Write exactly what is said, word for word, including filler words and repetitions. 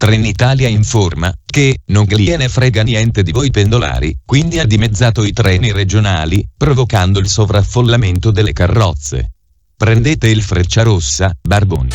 Trenitalia informa che non gliene frega niente di voi pendolari, quindi ha dimezzato i treni regionali, provocando il sovraffollamento delle carrozze. Prendete il Frecciarossa, Barboni.